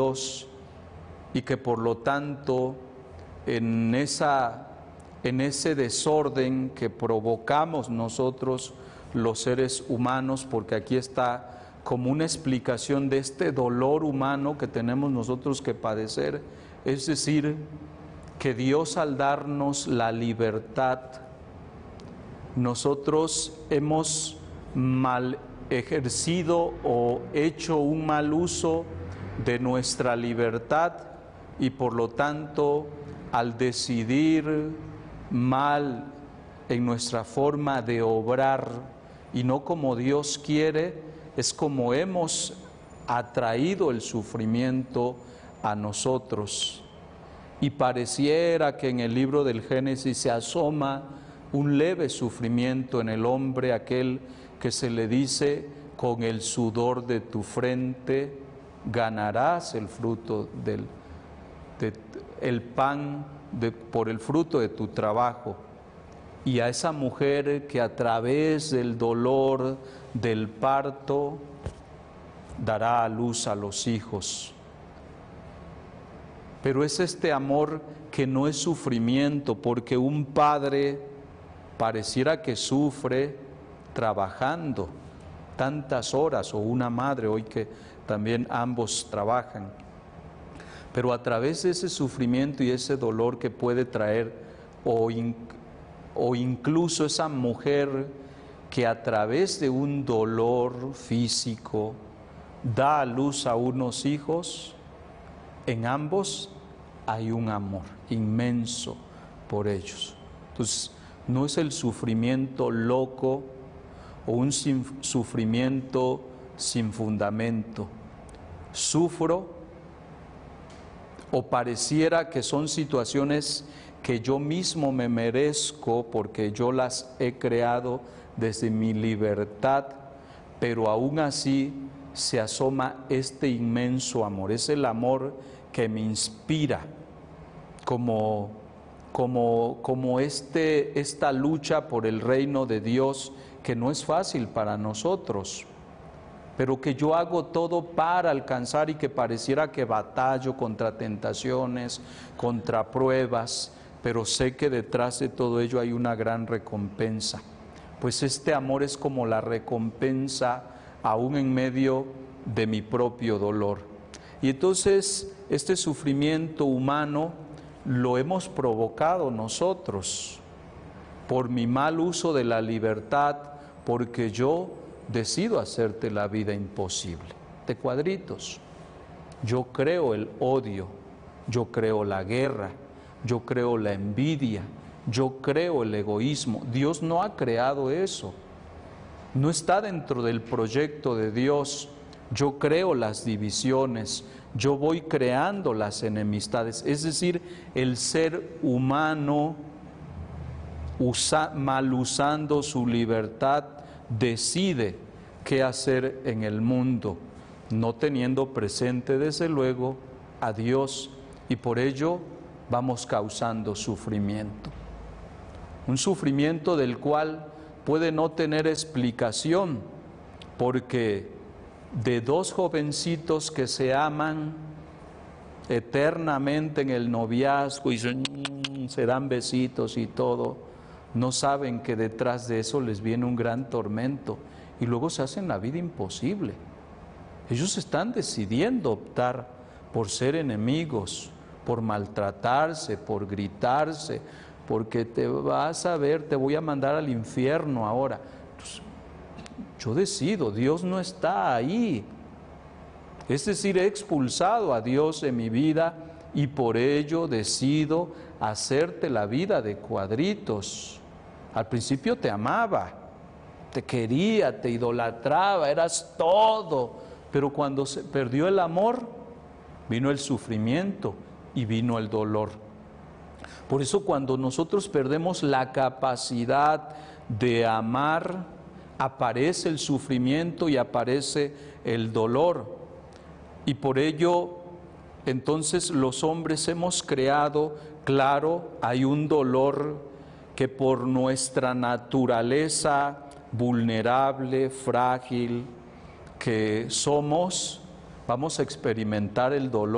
Dios y que por lo tanto en ese desorden que provocamos nosotros los seres humanos, porque aquí está como una explicación de este dolor humano que tenemos nosotros que padecer, es decir, que Dios al darnos la libertad, nosotros hemos mal ejercido o hecho un mal uso de nuestra libertad y por lo tanto al decidir mal en nuestra forma de obrar y no como Dios quiere, es como hemos atraído el sufrimiento a nosotros. Y pareciera que en el libro del Génesis se asoma un leve sufrimiento en el hombre, aquel que se le dice: con el sudor de tu frente ganarás el fruto el pan por el fruto de tu trabajo. Y a esa mujer que a través del dolor del parto dará a luz a los hijos. Pero es este amor que no es sufrimiento, porque un padre pareciera que sufre trabajando tantas horas, o una madre hoy que también ambos trabajan. Pero a través de ese sufrimiento y ese dolor que puede traer, o incluso esa mujer que a través de un dolor físico da a luz a unos hijos, en ambos hay un amor inmenso por ellos. Entonces, no es el sufrimiento loco o un sufrimiento sin fundamento. Sufro o pareciera que son situaciones que yo mismo me merezco porque yo las he creado desde mi libertad, pero aún así se asoma este inmenso amor. Es el amor que me inspira, como esta lucha por el reino de Dios, que no es fácil para nosotros, pero que yo hago todo para alcanzar, y que pareciera que batallo contra tentaciones, contra pruebas, pero sé que detrás de todo ello hay una gran recompensa. Pues este amor es como la recompensa aún en medio de mi propio dolor. Y entonces este sufrimiento humano lo hemos provocado nosotros por mi mal uso de la libertad, porque yo decido hacerte la vida imposible. De cuadritos. Yo creo el odio, yo creo la guerra, yo creo la envidia, yo creo el egoísmo. Dios no ha creado eso. No está dentro del proyecto de Dios. Yo creo las divisiones, yo voy creando las enemistades. Es decir, el ser humano, mal usando su libertad, decide qué hacer en el mundo, no teniendo presente desde luego a Dios, y por ello vamos causando sufrimiento. Un sufrimiento del cual puede no tener explicación, porque de dos jovencitos que se aman eternamente en el noviazgo y se dan besitos y todo, no saben que detrás de eso les viene un gran tormento y luego se hacen la vida imposible. Ellos están decidiendo optar por ser enemigos, por maltratarse, por gritarse, porque te vas a ver, te voy a mandar al infierno ahora. Entonces, yo decido, Dios no está ahí. Es decir, he expulsado a Dios de mi vida y por ello decido hacerte la vida de cuadritos. Al principio te amaba, te quería, te idolatraba, eras todo, pero cuando se perdió el amor, vino el sufrimiento y vino el dolor. Por eso cuando nosotros perdemos la capacidad de amar, aparece el sufrimiento y aparece el dolor. Y por ello, entonces los hombres hemos creado, claro, hay un dolor que por nuestra naturaleza vulnerable, frágil que somos, vamos a experimentar el dolor.